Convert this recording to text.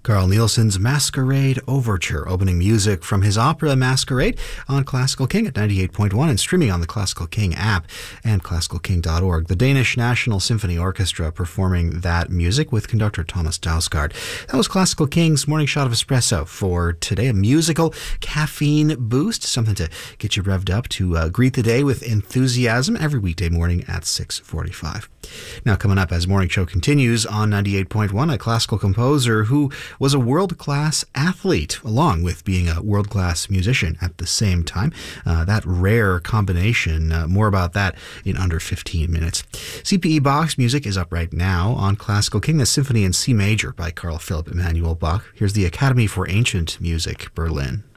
Carl Nielsen's Masquerade Overture, opening music from his opera Masquerade on Classical King at 98.1 and streaming on the Classical King app and classicalking.org. The Danish National Symphony Orchestra performing that music with conductor Thomas Dausgaard. That was Classical King's Morning Shot of Espresso for today, a musical caffeine boost, something to get you revved up to greet the day with enthusiasm every weekday morning at 6:45. Now coming up as Morning Show continues on 98.1, a classical composer who was a world-class athlete, along with being a world-class musician at the same time. That rare combination. More about that in under 15 minutes. CPE Bach's music is up right now on Classical King, the Symphony in C Major by Carl Philipp Emanuel Bach. Here's the Academy for Ancient Music, Berlin.